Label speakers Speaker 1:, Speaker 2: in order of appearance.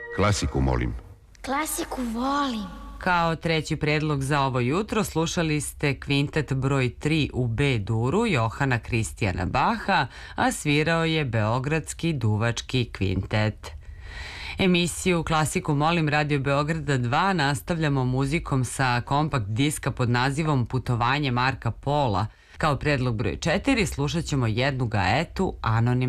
Speaker 1: Klasiku, molim.
Speaker 2: Klasiku volim.
Speaker 3: Kao treći predlog za ovo jutro slušali ste kvintet broj 3 u B-duru Johana Kristijana Baha, a svirao je Beogradski duvački kvintet. Emisiju Klasiku molim Radio Beograda 2 nastavljamo muzikom sa kompakt diska pod nazivom Putovanje Marka Pola. Kao predlog broj 4 slušat ćemo jednu gaetu anonimnog